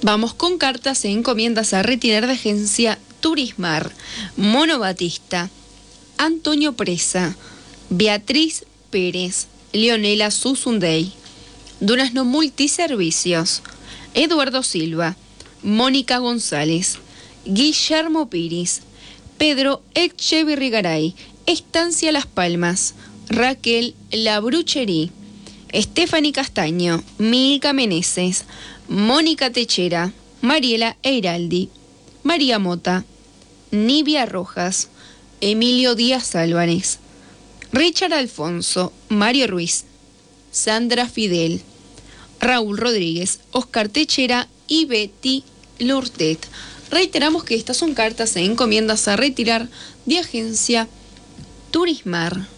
Vamos con cartas e encomiendas a retirar de agencia Turismar, Mono Batista, Antonio Presa, Beatriz Pérez, Leonela Susundey, Durazno Multiservicios, Eduardo Silva, Mónica González, Guillermo Piris, Pedro Echeverrigaray, Estancia Las Palmas, Raquel Labrucherí, Stephanie Castaño, Milka Meneses, Mónica Techera, Mariela Eiraldi, María Mota, Nivia Rojas, Emilio Díaz Álvarez, Richard Alfonso, Mario Ruiz, Sandra Fidel, Raúl Rodríguez, Oscar Techera y Betty Lurtet. Reiteramos que estas son cartas e encomiendas a retirar de agencia Turismar.